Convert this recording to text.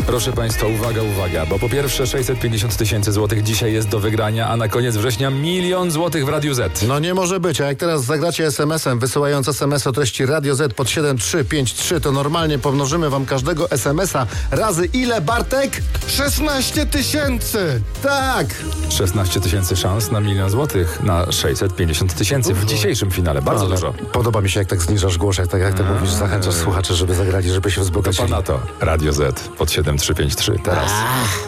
Proszę Państwa, uwaga, bo po pierwsze 650 tysięcy złotych dzisiaj jest do wygrania, a na koniec września 1 000 000 złotych w Radiu Z. No nie może być, a jak teraz zagracie SMS-em, wysyłając SMS o treści Radio Z pod 7353, to normalnie pomnożymy wam każdego SMS-a razy ile, Bartek? 16 tysięcy! Tak! 16 tysięcy szans na 1 000 000 złotych na 650 tysięcy w dzisiejszym finale. Bardzo dużo. Podoba mi się, jak tak zniżasz głos, jak tak mówisz, zachęcasz słuchaczy, żeby zagrali, żeby się To wzbogacili. pana to. Radio Z pod 7353 teraz.